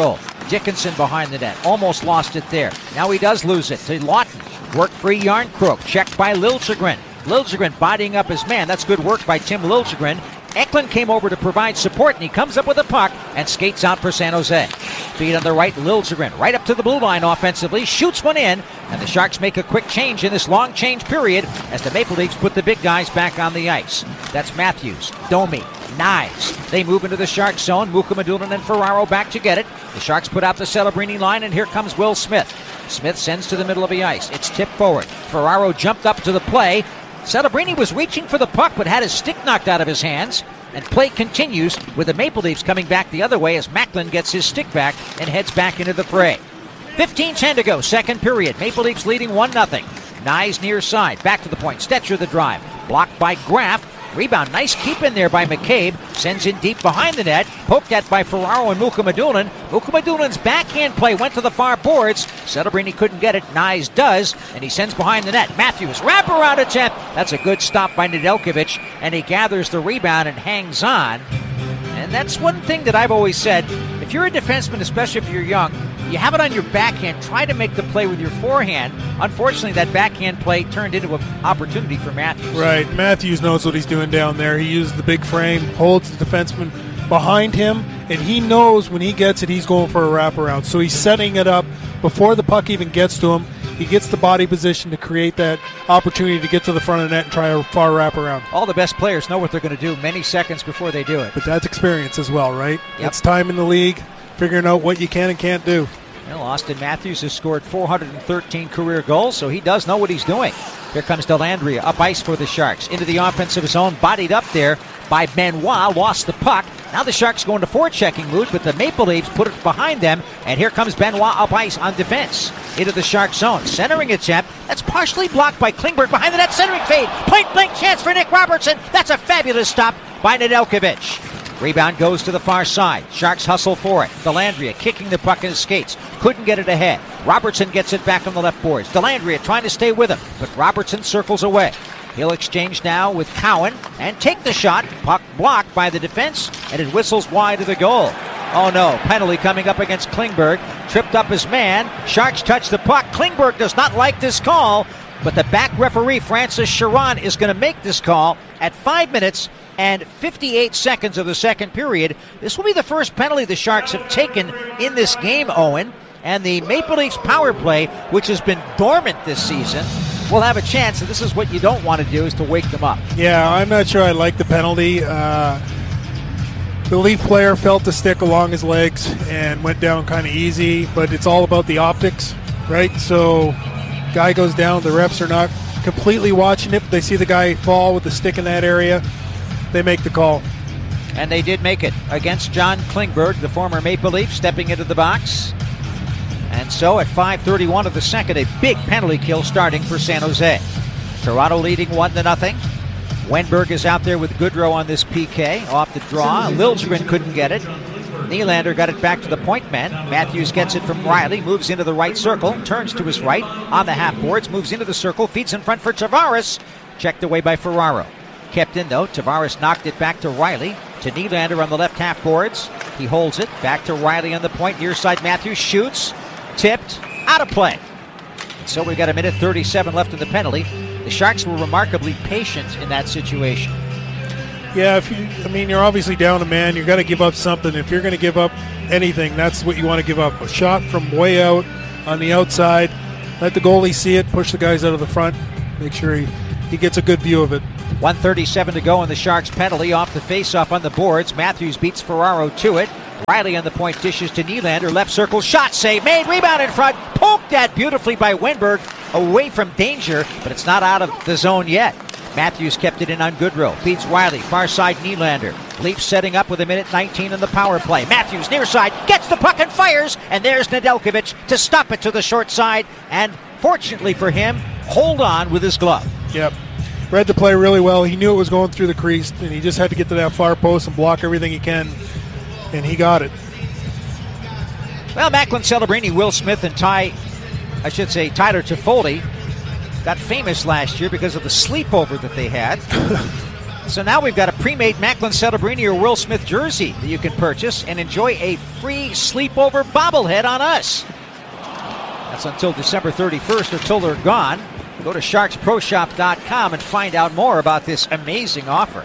Dickinson behind the net. Almost lost it there. Now he does lose it to Lawton. Work free Yarncroke. Checked by Liljegren. Liljegren bodying up his man. That's good work by Tim Liljegren. Eklund came over to provide support, and he comes up with a puck and skates out for San Jose. Feed on the right, Liljegren right up to the blue line offensively, shoots one in, and the Sharks make a quick change in this long change period as the Maple Leafs put the big guys back on the ice. That's Matthews, Domi, Knives. They move into the Sharks zone. Mukhamadullin and Ferraro back to get it. The Sharks put out the Celebrini line, and here comes Will Smith. Smith sends to the middle of the ice. It's tipped forward. Ferraro jumped up to the play. Celebrini was reaching for the puck but had his stick knocked out of his hands, and play continues with the Maple Leafs coming back the other way as Macklin gets his stick back and heads back into the fray. 15-10 to go, second period. Maple Leafs leading 1-0. Nyes near side, back to the point. Stetcher the drive, blocked by Graff. Rebound, nice keep in there by McCabe. Sends in deep behind the net. Poked at by Ferraro and Mukhamadullin. Mukhamadulin's backhand play went to the far boards. Celebrini couldn't get it. Nyes does, and he sends behind the net. Matthews, wraparound attempt. That's a good stop by Nedeljkovic, and he gathers the rebound and hangs on. And that's one thing that I've always said. If you're a defenseman, especially if you're young, you have it on your backhand. Try to make the play with your forehand. Unfortunately, that backhand play turned into an opportunity for Matthews. Right. Matthews knows what he's doing down there. He uses the big frame, holds the defenseman behind him, and he knows when he gets it, he's going for a wraparound. So he's setting it up before the puck even gets to him. He gets the body position to create that opportunity to get to the front of the net and try a far wraparound. All the best players know what they're going to do many seconds before they do it. But that's experience as well, right? Yep. It's time in the league, figuring out what you can and can't do. Well, Austin Matthews has scored 413 career goals, so he does know what he's doing. Here comes Dellandrea, up ice for the Sharks. Into the offensive zone, bodied up there by Benoit, lost the puck. Now the Sharks go into forechecking mood, but the Maple Leafs put it behind them, and here comes Benoit up ice on defense. Into the Sharks zone, centering attempt. That's partially blocked by Klingberg behind the net, centering fade. Point-blank chance for Nick Robertson. That's a fabulous stop by Nedeljkovic. Rebound goes to the far side. Sharks hustle for it. Dellandrea kicking the puck in his skates. Couldn't get it ahead. Robertson gets it back on the left boards. Dellandrea trying to stay with him, but Robertson circles away. He'll exchange now with Cowan and take the shot. Puck blocked by the defense, and it whistles wide of the goal. Oh no, penalty coming up against Klingberg. Tripped up his man. Sharks touch the puck. Klingberg does not like this call, but the back referee, Francis Sharon, is going to make this call at 5 minutes and 58 seconds of the second period. This will be the first penalty the Sharks have taken in this game, Owen. And the Maple Leafs power play, which has been dormant this season, will have a chance. And this is what you don't want to do, is to wake them up. Yeah, I'm not sure I like the penalty. The Leaf player felt the stick along his legs and went down kind of easy, but it's all about the optics, right? So guy goes down, the refs are not completely watching it, but they see the guy fall with the stick in that area. They make the call. And they did make it against John Klingberg, the former Maple Leaf, stepping into the box. And so at 5:31 of the second, a big penalty kill starting for San Jose. Toronto leading 1-0. Wenberg is out there with Goodrow on this PK, off the draw. Liljegren couldn't get it. Nylander got it back to the point man. Matthews gets it from Riley, moves into the right circle, turns to his right on the half boards, moves into the circle, feeds in front for Tavares. Checked away by Ferraro. Kept in, though. Tavares knocked it back to Riley. To Nylander on the left half boards. He holds it. Back to Riley on the point. Near side, Matthews shoots. Tipped. Out of play. And so we've got 1:37 left in the penalty. The Sharks were remarkably patient in that situation. Yeah, you're obviously down a man. You've got to give up something. If you're going to give up anything, that's what you want to give up. A shot from way out on the outside. Let the goalie see it. Push the guys out of the front. Make sure he gets a good view of it. 1:37 to go in the Sharks penalty. Off the face-off on the boards. Matthews beats Ferraro to it. Riley on the point dishes to Nylander. Left circle, shot save made. Rebound in front. Poked at beautifully by Wenberg. Away from danger, but it's not out of the zone yet. Matthews kept it in on Goodrow. Feeds Riley. Far side Nylander. Leafs setting up with 1:19 in the power play. Matthews near side. Gets the puck and fires. And there's Nedeljkovic to stop it to the short side. And fortunately for him, hold on with his glove. Yep. Read the play really well. He knew it was going through the crease, and he just had to get to that far post and block everything he can, and he got it. Well, Macklin, Celebrini, Will Smith, and Tyler Toffoli got famous last year because of the sleepover that they had. So now we've got a pre-made Macklin Celebrini or Will Smith jersey that you can purchase and enjoy a free sleepover bobblehead on us. That's until December 31st or till they're gone. Go to SharksProShop.com and find out more about this amazing offer.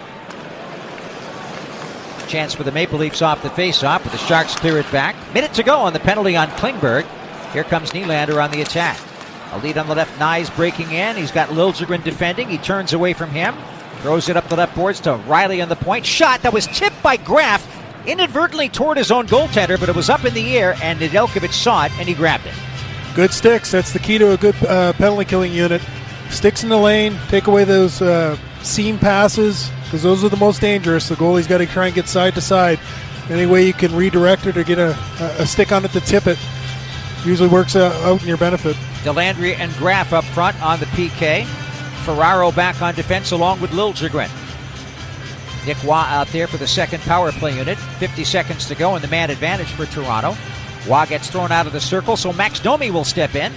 Chance for the Maple Leafs off the face-off, but the Sharks clear it back. Minute to go on the penalty on Klingberg. Here comes Nylander on the attack. A lead on the left, Nyes breaking in. He's got Liljegren defending. He turns away from him. Throws it up the left boards to Riley on the point. Shot that was tipped by Graf inadvertently toward his own goaltender, but it was up in the air, and Nedeljkovic saw it, and he grabbed it. Good sticks. That's the key to a good penalty killing unit. Sticks in the lane. Take away those seam passes, because those are the most dangerous. The goalie's got to try and get side to side. Any way you can redirect it or get a stick on it to tip it usually works out in your benefit. Delandria and Graf up front on the PK. Ferraro back on defense along with Liljegren. Nick Waugh out there for the second power play unit. 50 seconds to go and the man advantage for Toronto. Waugh gets thrown out of the circle, so Max Domi will step in.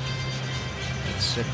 It's a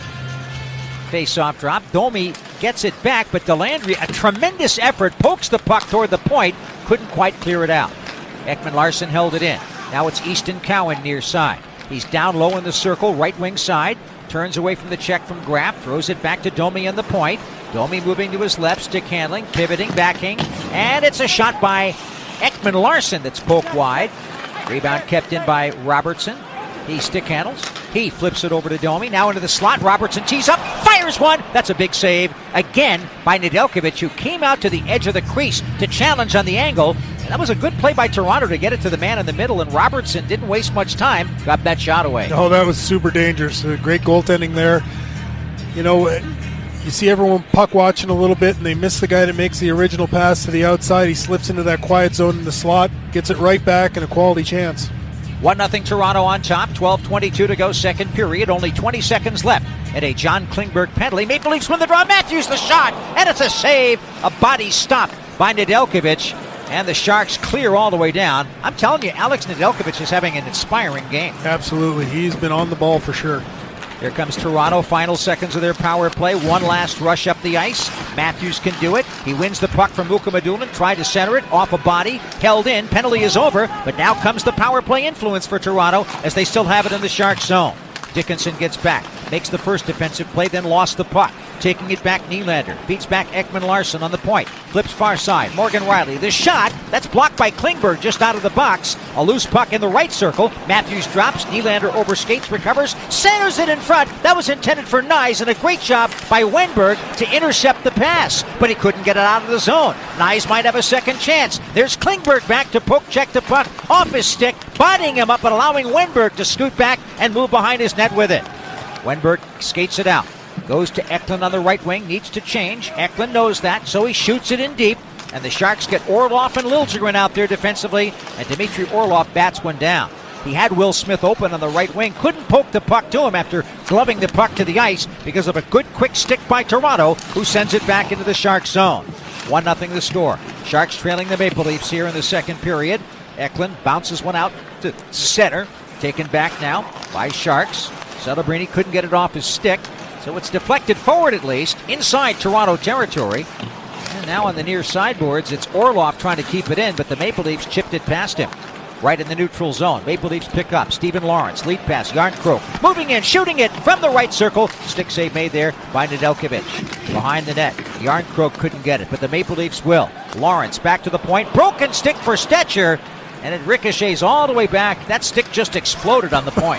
face-off drop. Domi gets it back, but Delandria, a tremendous effort, pokes the puck toward the point, couldn't quite clear it out. Ekman Larsson held it in. Now it's Easton Cowan near side. He's down low in the circle, right wing side. Turns away from the check from Graf, throws it back to Domi on the point. Domi moving to his left, stick handling, pivoting, backing, and it's a shot by Ekman Larsson that's poked wide. Rebound kept in by Robertson. He stick handles. He flips it over to Domi. Now into the slot. Robertson tees up. Fires one. That's a big save. Again by Nedeljkovic, who came out to the edge of the crease to challenge on the angle. And that was a good play by Toronto to get it to the man in the middle. And Robertson didn't waste much time. Got that shot away. Oh, that was super dangerous. Great goaltending there. You know, you see everyone puck watching a little bit, and they miss the guy that makes the original pass to the outside. He slips into that quiet zone in the slot, gets it right back, and a quality chance. 1-0 Toronto on top, 12:22 to go, second period, only 20 seconds left. And a John Klingberg penalty. Maple Leafs win the draw. Matthews the shot, and it's a save. A body stop by Nedeljkovic, and the Sharks clear all the way down. I'm telling you, Alex Nedeljkovic is having an inspiring game. Absolutely. He's been on the ball for sure. Here comes Toronto, final seconds of their power play. One last rush up the ice. Matthews can do it. He wins the puck from Mukhamadullin, tried to center it, off a body, held in, penalty is over, but now comes the power play influence for Toronto as they still have it in the Sharks zone. Dickinson gets back, makes the first defensive play, then lost the puck. Taking it back, Nylander beats back Ekman Larsson on the point. Flips far side, Morgan Riley. The shot, that's blocked by Klingberg just out of the box. A loose puck in the right circle. Matthews drops, Nylander overskates, recovers, centers it in front. That was intended for Nyes, and a great job by Wenberg to intercept the pass. But he couldn't get it out of the zone. Nyes might have a second chance. There's Klingberg back to poke check the puck off his stick, bodying him up and allowing Wenberg to scoot back and move behind his net with it. Wenberg skates it out. Goes to Eklund on the right wing, needs to change. Eklund knows that, so he shoots it in deep. And the Sharks get Orlov and Liljegren out there defensively, and Dmitry Orlov bats one down. He had Will Smith open on the right wing, couldn't poke the puck to him after gloving the puck to the ice because of a good quick stick by Toronto, who sends it back into the Sharks zone. 1-0 the score. Sharks trailing the Maple Leafs here in the second period. Eklund bounces one out to center, taken back now by Sharks. Celebrini couldn't get it off his stick. So it's deflected forward at least, inside Toronto territory. And now on the near sideboards, it's Orlov trying to keep it in, but the Maple Leafs chipped it past him. Right in the neutral zone. Maple Leafs pick up. Stephen Lawrence, lead pass, Järnkrok. Moving in, shooting it from the right circle. Stick save made there by Nedeljkovic. Behind the net, Järnkrok couldn't get it, but the Maple Leafs will. Lawrence back to the point. Broken stick for Stetcher, and it ricochets all the way back. That stick just exploded on the point.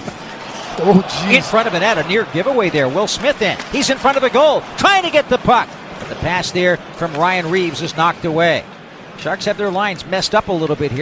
Oh, geez. In front of a net, a near giveaway there. Will Smith in. He's in front of the goal, trying to get the puck. But the pass there from Ryan Reeves is knocked away. Sharks have their lines messed up a little bit here.